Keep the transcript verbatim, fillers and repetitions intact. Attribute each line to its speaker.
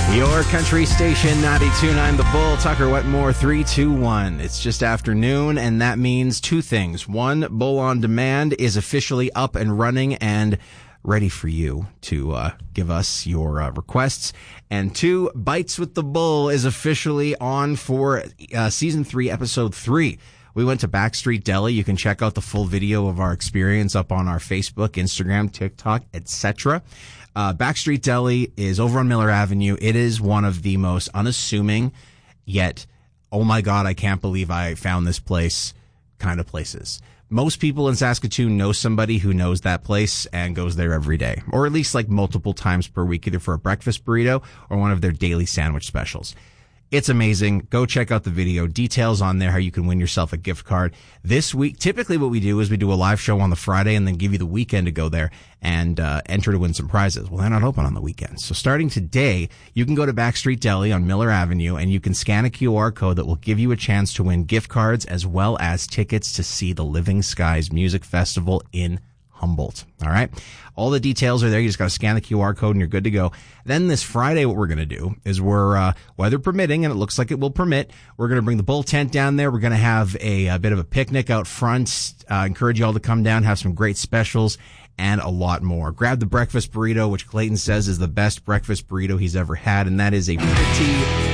Speaker 1: Your country station, ninety-two point nine The Bull. Tucker Wetmore, three two one. It's just afternoon, and that means two things. One, Bull on Demand is officially up and running and ready for you to uh, give us your uh, requests. And two, Bites with the Bull is officially on for uh, season three, episode three. We went to Backstreet Deli. You can check out the full video of our experience up on our Facebook, Instagram, TikTok, et cetera. Uh, Backstreet Deli is over on Miller Avenue. It is one of the most unassuming, yet, oh my God, I can't believe I found this place kind of places. Most people in Saskatoon know somebody who knows that place and goes there every day, or at least like multiple times per week, either for a breakfast burrito or one of their daily sandwich specials. It's amazing. Go check out the video. Details on there how you can win yourself a gift card. This week, typically what we do is we do a live show on the Friday and then give you the weekend to go there and uh, enter to win some prizes. Well, they're not open on the weekends. So starting today, you can go to Backstreet Deli on Miller Avenue and you can scan a Q R code that will give you a chance to win gift cards as well as tickets to see the Living Skies Music Festival in Humboldt. All right. All the details are there. You just got to scan the Q R code and you're good to go. Then this Friday, what we're going to do is we're, uh, weather permitting, and it looks like it will permit, we're going to bring the Bull tent down there. We're going to have a, a bit of a picnic out front. Uh, encourage you all to come down, have some great specials and a lot more. Grab the breakfast burrito, which Clayton says is the best breakfast burrito he's ever had. And that is a pretty